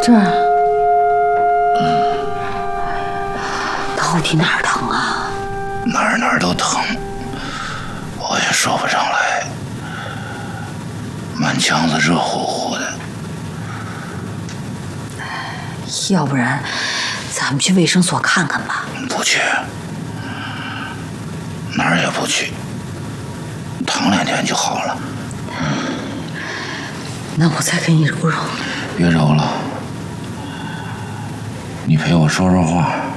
这儿，到底哪儿疼啊？ 哪儿都疼，我也说不上来。满腔子热乎乎的。 要不然，咱们去卫生所看看吧。 不去，哪儿也不去，躺2天就好了。 那我再给你揉揉。 别揉了，你陪我说说话。